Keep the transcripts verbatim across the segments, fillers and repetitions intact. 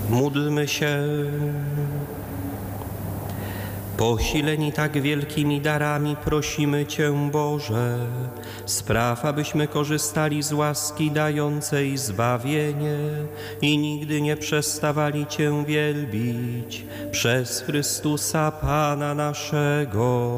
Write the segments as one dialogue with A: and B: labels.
A: Módlmy się. Posileni tak wielkimi darami prosimy Cię, Boże, spraw, abyśmy korzystali z łaski dającej zbawienie i nigdy nie przestawali Cię wielbić przez Chrystusa Pana naszego.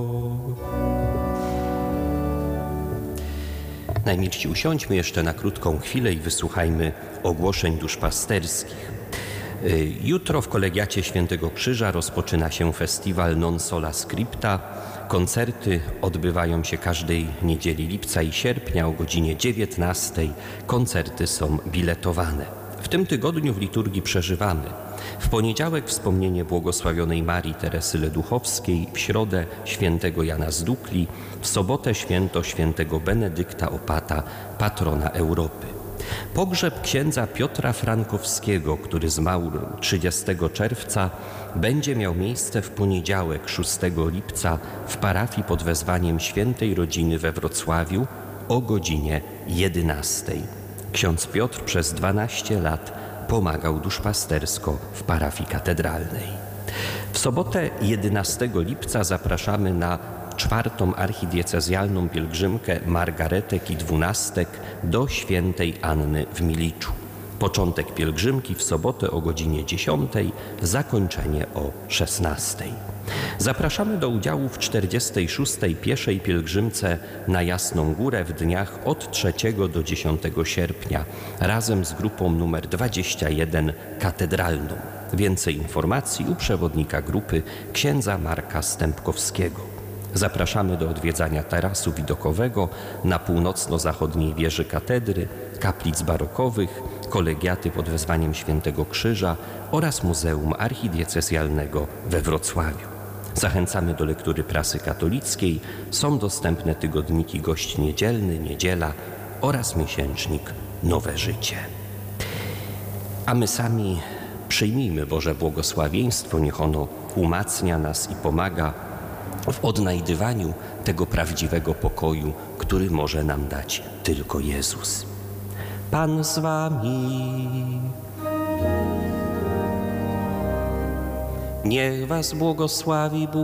A: Najmilsi, usiądźmy jeszcze na krótką chwilę i wysłuchajmy ogłoszeń duszpasterskich. Jutro w Kolegiacie Świętego Krzyża rozpoczyna się festiwal Non Sola Scripta. Koncerty odbywają się każdej niedzieli lipca i sierpnia o godzinie dziewiętnastej. Koncerty są biletowane. W tym tygodniu w liturgii przeżywamy w poniedziałek wspomnienie błogosławionej Marii Teresy Leduchowskiej, w środę świętego Jana z Dukli, w sobotę święto świętego Benedykta Opata, patrona Europy. Pogrzeb księdza Piotra Frankowskiego, który zmarł trzydziestego czerwca, będzie miał miejsce w poniedziałek szóstego lipca w parafii pod wezwaniem Świętej Rodziny we Wrocławiu o godzinie jedenastej. Ksiądz Piotr przez dwanaście lat pomagał duszpastersko w parafii katedralnej. W sobotę jedenastego lipca zapraszamy na czwartą archidiecezjalną pielgrzymkę Margaretek i Dwunastek do świętej Anny w Miliczu. Początek pielgrzymki w sobotę o godzinie dziesiątej, zakończenie o szesnastej. Zapraszamy do udziału w czterdziestej szóstej pieszej pielgrzymce na Jasną Górę w dniach od trzeciego do dziesiątego sierpnia razem z grupą numer dwadzieścia jeden katedralną. Więcej informacji u przewodnika grupy księdza Marka Stępkowskiego. Zapraszamy do odwiedzania tarasu widokowego na północno-zachodniej wieży katedry, kaplic barokowych, kolegiaty pod wezwaniem Świętego Krzyża oraz Muzeum Archidiecezjalnego we Wrocławiu. Zachęcamy do lektury prasy katolickiej. Są dostępne tygodniki Gość Niedzielny, Niedziela oraz miesięcznik Nowe Życie. A my sami przyjmijmy Boże błogosławieństwo, niech ono umacnia nas i pomaga w odnajdywaniu tego prawdziwego pokoju, który może nam dać tylko Jezus. Pan z wami. Niech was błogosławi Bóg